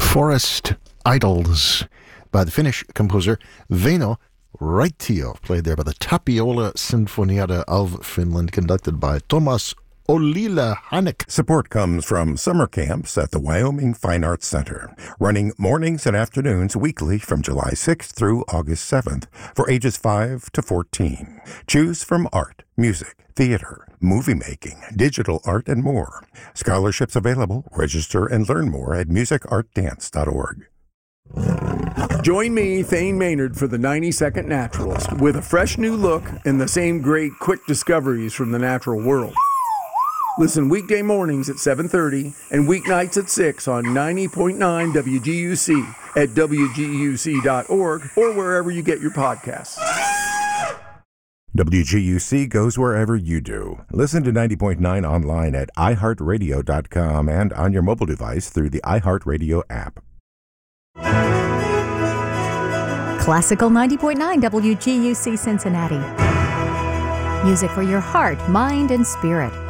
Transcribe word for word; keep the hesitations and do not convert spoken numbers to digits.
Forest Idols by the Finnish composer Väinö Raitio, played there by the Tapiola Sinfonietta of Finland, conducted by Thomas Ollila-Hanek. Support comes from summer camps at the Wyoming Fine Arts Center, running mornings and afternoons weekly from July sixth through August seventh for ages five to fourteen. Choose from art, music, theater, movie making, digital art, and more. Scholarships available. Register and learn more at music art dance dot org. Join me, Thane Maynard, for the ninety second Naturalist, with a fresh new look and the same great quick discoveries from the natural world. Listen weekday mornings at seven thirty and weeknights at six on ninety point nine W G U C at W G U C dot org or wherever you get your podcasts. W G U C goes wherever you do. Listen to ninety point nine online at i heart radio dot com and on your mobile device through the iHeartRadio app. Classical ninety point nine W G U C Cincinnati. Music for your heart, mind, and spirit.